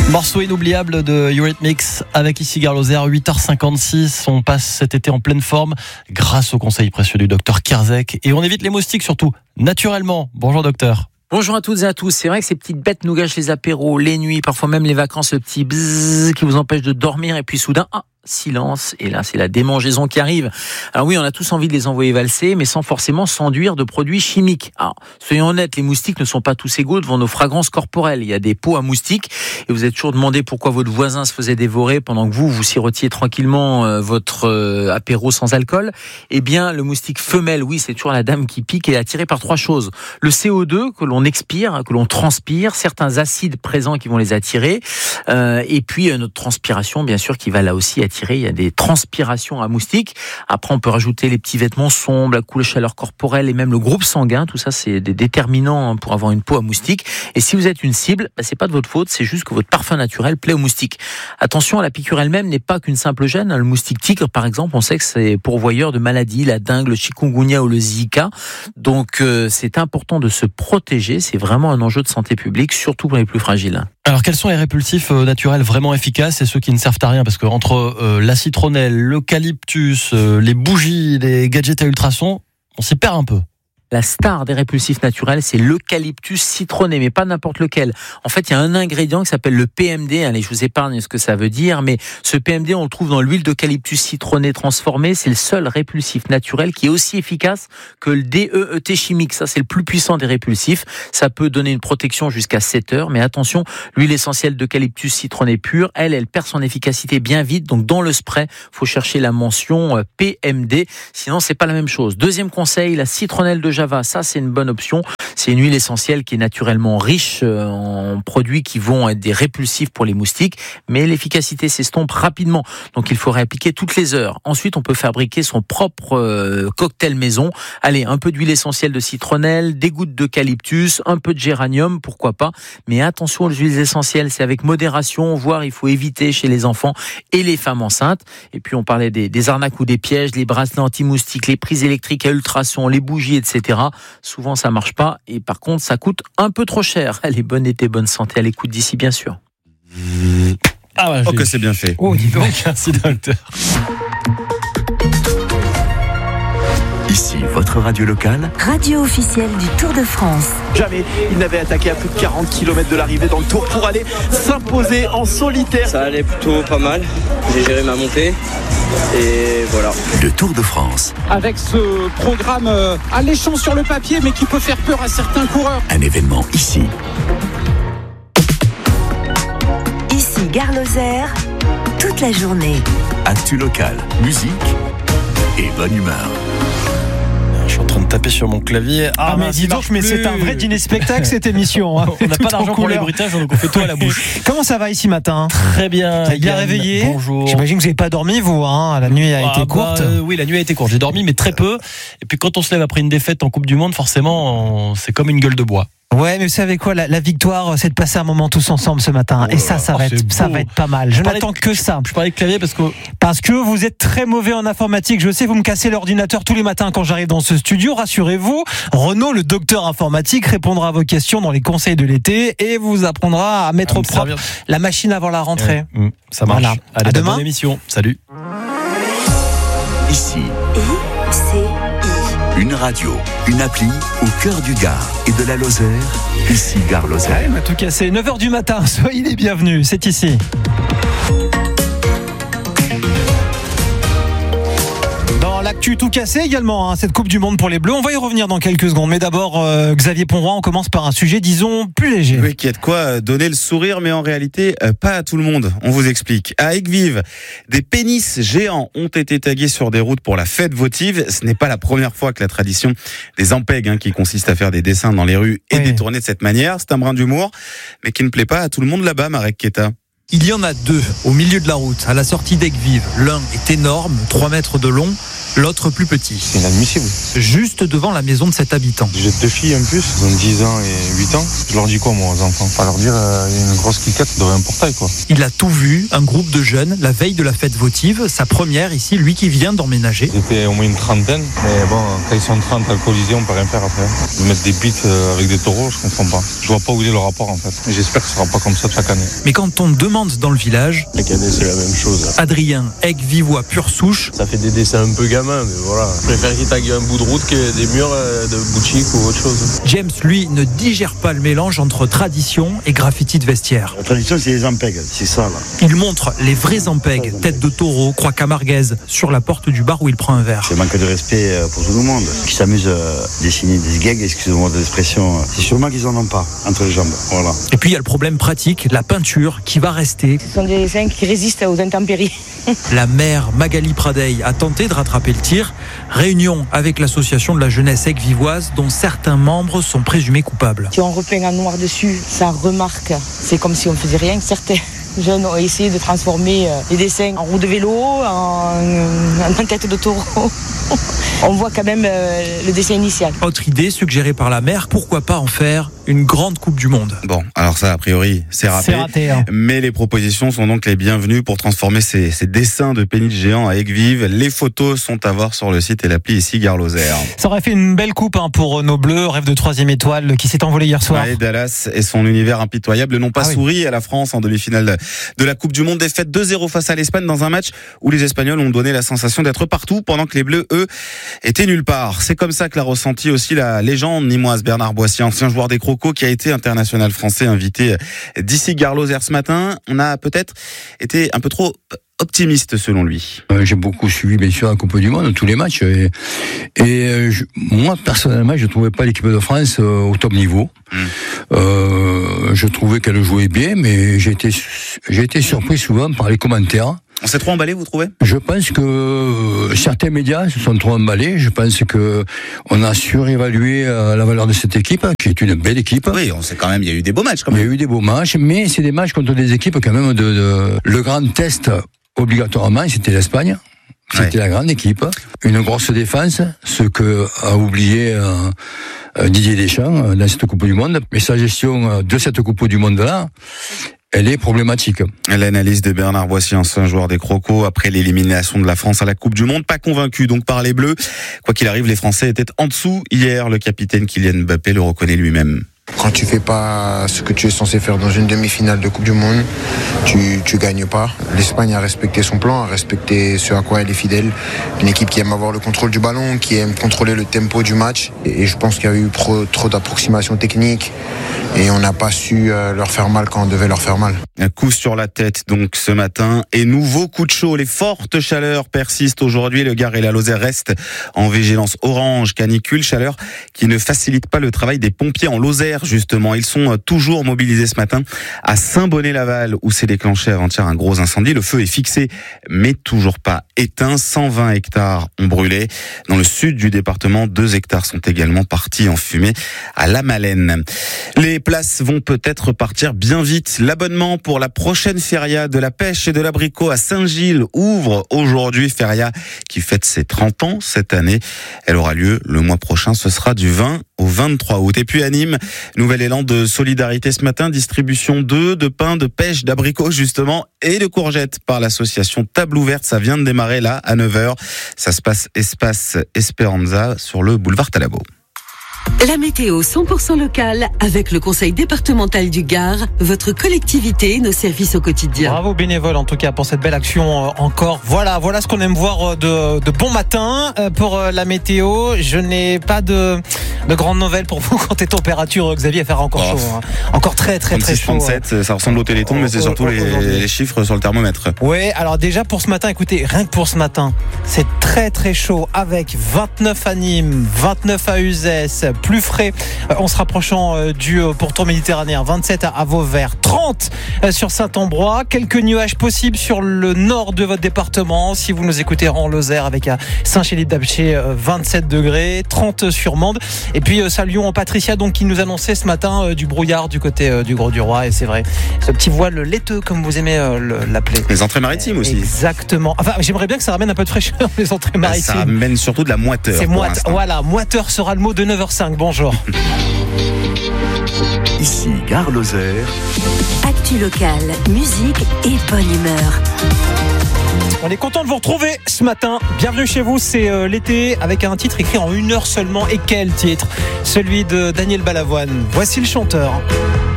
Morceau inoubliable de Eurythmics avec ici Gare Lozère, 8h56. On passe cet été en pleine forme grâce aux conseils précieux du docteur Kierzek. Et on évite les moustiques surtout, naturellement. Bonjour docteur. Bonjour à toutes et à tous. C'est vrai que ces petites bêtes nous gâchent les apéros, les nuits, parfois même les vacances, le petit bzzz qui vous empêche de dormir et puis soudain, silence, et là c'est la démangeaison qui arrive. Alors oui, on a tous envie de les envoyer valser, mais sans forcément s'enduire de produits chimiques. Alors, soyons honnêtes, les moustiques ne sont pas tous égaux devant nos fragrances corporelles. Il y a des pots à moustiques, et vous êtes toujours demandé pourquoi votre voisin se faisait dévorer pendant que vous sirotiez tranquillement votre apéro sans alcool. Eh bien, le moustique femelle, oui, c'est toujours la dame qui pique et est attirée par trois choses. Le CO2 que l'on expire, que l'on transpire, certains acides présents qui vont les attirer, et puis notre transpiration, bien sûr, qui va là aussi attirer. Il y a des transpirations à moustiques. Après, on peut rajouter les petits vêtements sombres, la couleur chaleur corporelle et même le groupe sanguin. Tout ça, c'est des déterminants pour avoir une peau à moustiques. Et si vous êtes une cible, c'est pas de votre faute, c'est juste que votre parfum naturel plaît aux moustiques. Attention, la piqûre elle-même n'est pas qu'une simple gêne. Le moustique tigre, par exemple, on sait que c'est pourvoyeur de maladies, la dengue, le chikungunya ou le Zika. Donc, c'est important de se protéger. C'est vraiment un enjeu de santé publique, surtout pour les plus fragiles. Alors, quels sont les répulsifs naturels vraiment efficaces et ceux qui ne servent à rien? Parce que entre la citronnelle, l'eucalyptus, les bougies, les gadgets à ultrasons, on s'y perd un peu. La star des répulsifs naturels, c'est l'eucalyptus citronné, mais pas n'importe lequel. En fait, il y a un ingrédient qui s'appelle le PMD. Allez, je vous épargne ce que ça veut dire, mais ce PMD, on le trouve dans l'huile d'eucalyptus citronné transformée. C'est le seul répulsif naturel qui est aussi efficace que le DEET chimique. Ça, c'est le plus puissant des répulsifs. Ça peut donner une protection jusqu'à 7 heures, mais attention, l'huile essentielle d'eucalyptus citronné pure, elle perd son efficacité bien vite. Donc, dans le spray, faut chercher la mention PMD. Sinon, c'est pas la même chose. Deuxième conseil, la citronnelle de Java, ça c'est une bonne option. C'est une huile essentielle qui est naturellement riche en produits qui vont être des répulsifs pour les moustiques, mais l'efficacité s'estompe rapidement. Donc il faut réappliquer toutes les heures. Ensuite, on peut fabriquer son propre cocktail maison. Allez, un peu d'huile essentielle de citronnelle, des gouttes d'eucalyptus, un peu de géranium, pourquoi pas. Mais attention aux huiles essentielles, c'est avec modération, voire il faut éviter chez les enfants et les femmes enceintes. Et puis on parlait des arnaques ou des pièges, les bracelets anti-moustiques, les prises électriques à ultrasons, les bougies, etc. Souvent ça marche pas et par contre ça coûte un peu trop cher. Allez, bonne été, bonne santé à l'écoute d'ici bien sûr. Ah ouais, que c'est bien fait. Oh, dis donc, merci docteur. Ici, votre radio locale. Radio officielle du Tour de France. Jamais il n'avait attaqué à plus de 40 km de l'arrivée dans le Tour pour aller s'imposer en solitaire. Ça allait plutôt pas mal. J'ai géré ma montée et voilà. Le Tour de France. Avec ce programme alléchant sur le papier mais qui peut faire peur à certains coureurs. Un événement ici. Ici, Gare Lozère, toute la journée. Actu locale, musique et bonne humeur. Je suis en train de taper sur mon clavier. Mais dis donc, mais c'est un vrai dîner-spectacle cette émission. Hein. On n'a pas d'argent pour les bruitages, donc on fait tout à la bouche. Comment ça va ici matin? Très bien. Vous êtes bien réveillé? Bonjour. J'imagine que vous n'avez pas dormi, vous. Hein. La nuit a été courte. Oui, la nuit a été courte. J'ai dormi, mais très peu. Et puis quand on se lève après une défaite en Coupe du Monde, forcément, c'est comme une gueule de bois. Ouais, mais vous savez quoi, la victoire, c'est de passer un moment tous ensemble ce matin. Et ça va être pas mal. Je n'attends que ça. Je parlais de clavier parce que vous êtes très mauvais en informatique. Je sais, vous me cassez l'ordinateur tous les matins quand j'arrive dans ce studio. Rassurez-vous, Renaud, le docteur informatique, répondra à vos questions dans les conseils de l'été et vous apprendra à mettre au propre la machine avant la rentrée. Ça marche. Voilà. Allez, à demain. Bonne émission. Salut. Ici. ICI. Une radio, une appli au cœur du Gard et de la Lozère. Ici, Gare Lozère. Ouais, tout cassé. 9h du matin. Soyez les bienvenus. C'est ici. Dans l'actu tout cassé également, cette Coupe du Monde pour les Bleus. On va y revenir dans quelques secondes. Mais d'abord, Xavier Ponroy, on commence par un sujet, disons, plus léger. Oui, qui a de quoi donner le sourire, mais en réalité, pas à tout le monde. On vous explique. À Aigues-Vives, des pénis géants ont été tagués sur des routes pour la fête votive. Ce n'est pas la première fois que la tradition des ampègues, qui consiste à faire des dessins dans les rues, est détournée de cette manière. C'est un brin d'humour, mais qui ne plaît pas à tout le monde là-bas, Marek Keta. Il y en a deux au milieu de la route, à la sortie d'Aigues-Vives. L'un est énorme, 3 mètres de long, l'autre plus petit. C'est inadmissible. Juste devant la maison de cet habitant. J'ai 2 filles en plus, ils ont 10 ans et 8 ans. Je leur dis quoi moi aux enfants? Pas leur dire une grosse cliquette devant un portail quoi. Il a tout vu, un groupe de jeunes, la veille de la fête votive, sa première ici, lui qui vient d'emménager. Ils étaient au moins une trentaine, mais bon, quand ils sont 30 alcoolisés, on peut rien faire après. Ils mettent des bites avec des taureaux, je comprends pas. Je vois pas où il est le rapport en fait. J'espère que ce sera pas comme ça chaque année. Mais quand on demande dans le village, chaque année c'est la même chose. Adrien, Aigues-Vivois pure souche. Ça fait des dessins un peu gamins, mais voilà. Je préfère qu'il tague un bout de route que des murs de boutique ou autre chose. James, lui, ne digère pas le mélange entre tradition et graffiti de vestiaire. La tradition, c'est les ampègues, c'est ça là. Il montre les vrais ampègues, tête de taureau, croix camarguaise, sur la porte du bar où il prend un verre. C'est manque de respect pour tout le monde. Qui s'amuse à dessiner des gags, excusez-moi de l'expression. C'est sûrement qu'ils en ont pas entre les jambes. Voilà. Et puis il y a le problème pratique, la peinture qui va rester. Ce sont des dessins qui résistent aux intempéries. La mère Magali Pradey a tenté de rattraper le tir. Réunion avec l'association de la jeunesse aigues-vivoise dont certains membres sont présumés coupables. Si on repeint en noir dessus, ça remarque. C'est comme si on ne faisait rien. Certains jeunes ont essayé de transformer les dessins en roue de vélo, en tête de taureau. On voit quand même le dessin initial. Autre idée suggérée par la mère, pourquoi pas en faire une grande Coupe du Monde. Bon, alors ça, a priori, c'est raté. C'est raté, hein. Mais les propositions sont donc les bienvenues pour transformer ces dessins de péniches géants à Aigues-Vives. Les photos sont à voir sur le site et l'appli ici Gare Lozère. Ça aurait fait une belle coupe pour nos Bleus, rêve de 3e étoile qui s'est envolé hier soir. Ouais, Dallas et son univers impitoyable n'ont pas souri à la France en demi-finale de la Coupe du Monde. Défaite 2-0 face à l'Espagne dans un match où les Espagnols ont donné la sensation d'être partout pendant que les Bleus, eux, étaient nulle part. C'est comme ça que l'a ressenti aussi la légende nîmoise Bernard Boissier, ancien joueur des Crocos qui a été international français invité d'ici Gare Lozère ce matin. On a peut-être été un peu trop optimiste selon lui. J'ai beaucoup suivi bien sûr la Coupe du Monde, tous les matchs. Moi personnellement, je ne trouvais pas l'équipe de France au top niveau. Je trouvais qu'elle jouait bien, mais j'ai été surpris souvent par les commentaires. On s'est trop emballé, vous trouvez ? Je pense que certains médias se sont trop emballés. Je pense que on a surévalué la valeur de cette équipe, qui est une belle équipe. Oui, on sait quand même, il y a eu des beaux matchs quand même. Il y a eu des beaux matchs, mais c'est des matchs contre des équipes quand même le grand test obligatoirement, c'était l'Espagne. C'était la grande équipe. Une grosse défense, ce que a oublié Didier Deschamps dans cette Coupe du Monde. Mais sa gestion de cette Coupe du Monde-là, elle est problématique. L'analyse de Bernard Boissier, ancien joueur des Crocos, après l'élimination de la France à la Coupe du Monde. Pas convaincu donc par les Bleus. Quoi qu'il arrive, les Français étaient en dessous hier. Le capitaine Kylian Mbappé le reconnaît lui-même. Quand tu fais pas ce que tu es censé faire dans une demi-finale de Coupe du Monde, tu gagnes pas. L'Espagne a respecté son plan, a respecté ce à quoi elle est fidèle. Une équipe qui aime avoir le contrôle du ballon, qui aime contrôler le tempo du match. Et je pense qu'il y a eu trop d'approximations techniques et on n'a pas su leur faire mal quand on devait leur faire mal. Un coup sur la tête donc ce matin et nouveau coup de chaud. Les fortes chaleurs persistent aujourd'hui. Le Gard et la Lozère restent en vigilance orange canicule. Chaleur qui ne facilite pas le travail des pompiers en Lozère. Justement, ils sont toujours mobilisés ce matin à Saint-Bonnet-Laval où s'est déclenché avant-hier un gros incendie. Le feu est fixé mais toujours pas éteint. 120 hectares ont brûlé. Dans le sud du département, 2 hectares sont également partis en fumée à La Malène. Les places vont peut-être partir bien vite. L'abonnement pour la prochaine feria de la pêche et de l'abricot à Saint-Gilles ouvre aujourd'hui. Feria qui fête ses 30 ans cette année. Elle aura lieu le mois prochain. Ce sera du 20 au 23 août. Et puis à Nîmes, nouvel élan de solidarité ce matin. Distribution d'œufs, de pain, de pêche, d'abricots justement et de courgettes par l'association Table Ouverte. Ça vient de démarrer là à 9h. Ça se passe Espace Esperanza sur le boulevard Talabot. La météo 100% locale avec le conseil départemental du Gard, votre collectivité, nos services au quotidien. Bravo bénévoles en tout cas pour cette belle action encore. Voilà ce qu'on aime voir de bon matin pour la météo. Je n'ai pas de grandes nouvelles pour vous quant aux températures, Xavier, faire encore chaud. Hein. Encore très chaud. 37, ça ressemble au Téléthon, mais c'est surtout les chiffres sur le thermomètre. Oui, alors déjà pour ce matin, écoutez, rien que pour ce matin, c'est très chaud avec 29 à Nîmes, 29 à Uzès, plus frais en se rapprochant du pourtour méditerranéen. 27 à Vauvert, 30 sur Saint-Ambrois. Quelques nuages possibles sur le nord de votre département. Si vous nous écoutez en Lozère avec Saint-Chély-d'Apcher, 27 degrés, 30 sur Mende. Et puis saluons Patricia donc qui nous annonçait ce matin du brouillard du côté du Grau-du-Roi. Et c'est vrai, ce petit voile laiteux comme vous aimez l'appeler. Les entrées maritimes aussi. Exactement. Enfin, j'aimerais bien que ça ramène un peu de fraîcheur les entrées maritimes. Ça ramène surtout de la moiteur. C'est moite. Voilà, moiteur sera le mot de 9h05. Bonjour. Ici Gare Lozère. Actu locale, musique et bonne humeur. On est content de vous retrouver ce matin. Bienvenue chez vous, c'est l'été avec un titre écrit en 1 heure seulement. Et quel titre ? Celui de Daniel Balavoine. Voici le chanteur.